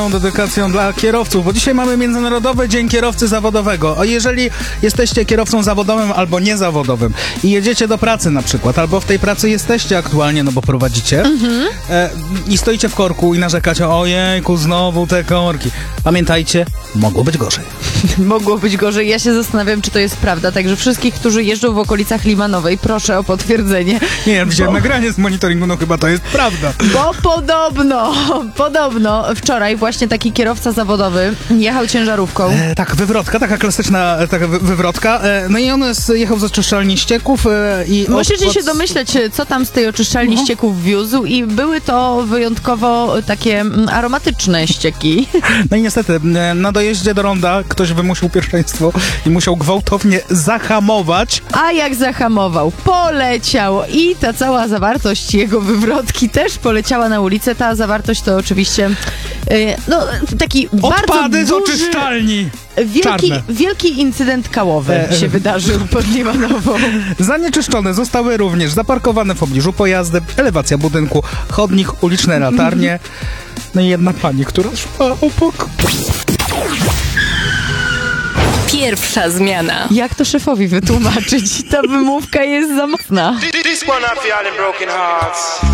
dedykacją dla kierowców, bo dzisiaj mamy Międzynarodowy Dzień Kierowcy Zawodowego. A jeżeli jesteście kierowcą zawodowym albo niezawodowym i jedziecie do pracy na przykład, albo w tej pracy jesteście aktualnie, no bo prowadzicie, i stoicie w korku i narzekacie, ojejku, znowu te korki. Pamiętajcie, mogło być gorzej. Mogło być gorzej. Ja się zastanawiam, czy to jest prawda. Także wszystkich, którzy jeżdżą w okolicach Limanowej, proszę o potwierdzenie. Nie, ja widziałem nagranie z monitoringu, no chyba to jest prawda. Bo podobno wczoraj właśnie taki kierowca zawodowy jechał ciężarówką. Tak, wywrotka, taka klasyczna wywrotka. No i on jechał z oczyszczalni ścieków i... Możecie się domyśleć, co tam z tej oczyszczalni ścieków wiózł i były to wyjątkowo takie aromatyczne ścieki. No i niestety, na dojeździe do ronda ktoś wymusił pierwszeństwo i musiał gwałtownie zahamować. A jak zahamował? Poleciał i ta cała zawartość jego wywrotki też poleciała na ulicę. Ta zawartość to oczywiście taki Odpady bardzo z duży, oczyszczalni! wielki incydent kałowy się wydarzył pod Limanową. Zanieczyszczone zostały również zaparkowane w pobliżu pojazdy, elewacja budynku, chodnik, uliczne latarnie. No i jedna pani, która szła obok. Pierwsza zmiana. Jak to szefowi wytłumaczyć? Ta wymówka jest za mocna. This one I feel in broken hearts.